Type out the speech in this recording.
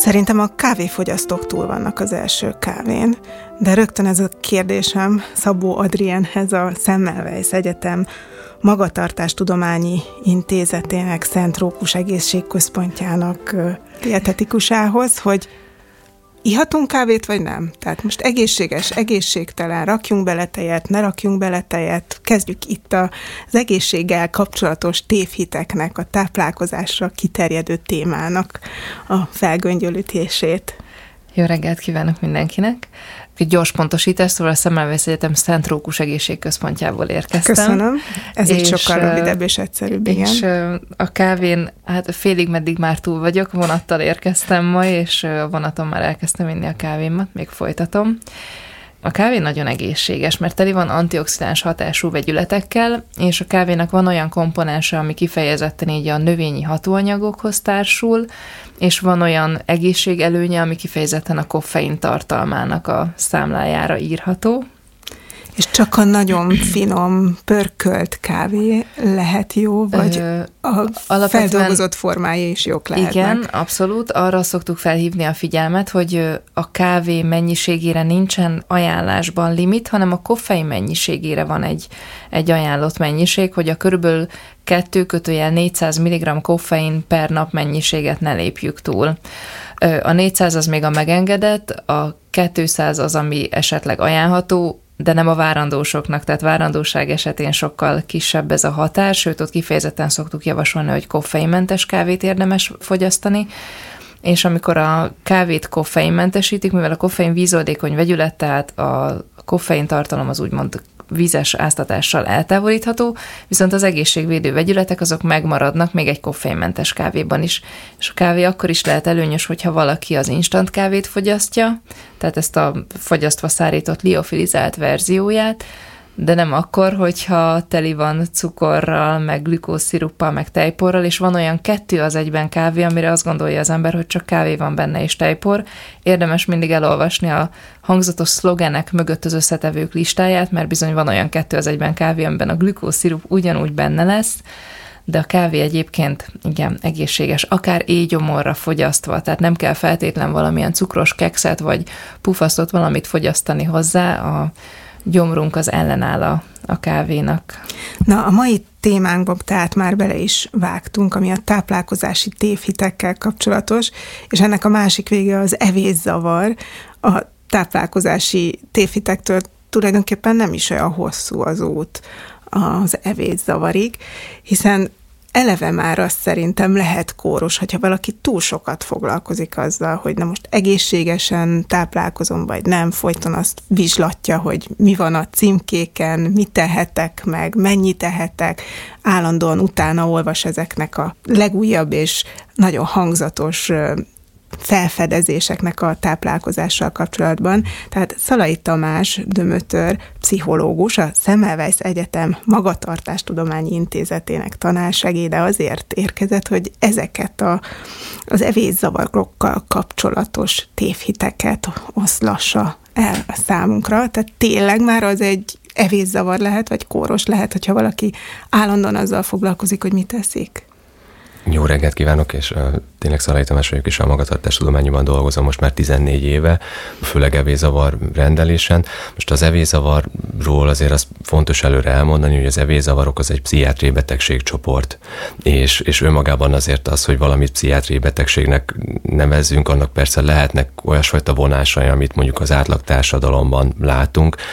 Szerintem a kávéfogyasztók túl vannak az első kávén, de rögtön ez a kérdésem Szabó Adrienhez, a Semmelweis Egyetem Magatartástudományi Intézetének Szent Rókus Egészségközpontjának dietetikusához, hogy ihatunk kávét, vagy nem? Tehát most egészséges, egészségtelen, rakjunk bele tejet, ne rakjunk bele tejet, kezdjük itt az egészséggel kapcsolatos tévhiteknek, a táplálkozásra kiterjedő témának a felgöngyölítését. Jó reggelt kívánok mindenkinek! Egy gyors pontosítás, szóval a Semmelweis Egyetem Szent Rókus Egészségközpontjából érkeztem. Köszönöm. Ez így sokkal rövidebb és egyszerűbb, igen. És a kávén, hát félig meddig már túl vagyok, vonattal érkeztem ma, és a vonaton már elkezdtem inni a kávémat, még folytatom. A kávé nagyon egészséges, mert teli van antioxidáns hatású vegyületekkel, és a kávénak van olyan komponense, ami kifejezetten így a növényi hatóanyagokhoz társul, és van olyan egészségelőnye, ami kifejezetten a koffein tartalmának a számlájára írható. És csak a nagyon finom, pörkölt kávé lehet jó, vagy a feldolgozott formái is jók lehetnek? Igen, abszolút. Arra szoktuk felhívni a figyelmet, hogy a kávé mennyiségére nincsen ajánlásban limit, hanem a koffein mennyiségére van egy ajánlott mennyiség, hogy a körülbelül 2-400 mg koffein per nap mennyiséget ne lépjük túl. A 400 az még a megengedett, a 200 az, ami esetleg ajánlható, de nem a várandósoknak, tehát várandóság esetén sokkal kisebb ez a határ, sőt, ott kifejezetten szoktuk javasolni, hogy koffeinmentes kávét érdemes fogyasztani, és amikor a kávét koffeinmentesítik, mivel a koffein vízoldékony vegyület, tehát a koffein tartalom az úgymond vízes áztatással eltávolítható, viszont az egészségvédő vegyületek azok megmaradnak még egy koffeinmentes kávéban is. És a kávé akkor is lehet előnyös, hogyha valaki az instant kávét fogyasztja, tehát ezt a fogyasztva szárított liofilizált verzióját, de nem akkor, hogyha teli van cukorral, meg glükózsziruppal, meg tejporral, és van olyan 2 az egyben kávé, amire azt gondolja az ember, hogy csak kávé van benne és tejpor. Érdemes mindig elolvasni a hangzatos szlogenek mögött az összetevők listáját, mert bizony van olyan 2 az egyben kávé, amiben a glükózszirup ugyanúgy benne lesz, de a kávé egyébként igen, egészséges, akár éjgyomorra fogyasztva, tehát nem kell feltétlen valamilyen cukros kekszet, vagy pufasztott valamit fogyasztani hozzá, a gyomrunk az ellenáll a kávénak. Na, a mai témánkban tehát már bele is vágtunk, ami a táplálkozási tévhitekkel kapcsolatos, és ennek a másik vége az evészavar. A táplálkozási tévhitektől tulajdonképpen nem is olyan hosszú az út az evészavarig, hiszen eleve már azt szerintem lehet kóros, hogyha valaki túl sokat foglalkozik azzal, hogy na most egészségesen táplálkozom, vagy nem, folyton azt vizslatja, hogy mi van a címkéken, mit tehetek meg, mennyit tehetek, állandóan utána olvas ezeknek a legújabb és nagyon hangzatos felfedezéseknek a táplálkozással kapcsolatban. Tehát Szalai Tamás dömötör, pszichológus, a Semmelweis Egyetem Magatartástudományi Intézetének tanársegéde azért érkezett, hogy ezeket az evészavarokkal kapcsolatos tévhiteket oszlassa el a számunkra. Tehát tényleg már az egy evészavar lehet, vagy kóros lehet, hogyha valaki állandóan azzal foglalkozik, hogy mit teszik? Jó reggelt kívánok, és tényleg Szalai Tamás vagyok, és a magatartástudományban dolgozom most már 14 éve, főleg evészavar rendelésen. Most az evészavarról azért azt fontos előre elmondani, hogy az evészavarok az egy pszichiátriai betegségcsoport, és önmagában azért az, hogy valamit pszichiátriai betegségnek nevezzünk, annak persze lehetnek olyasfajta vonásai, amit mondjuk az átlag társadalomban látunk,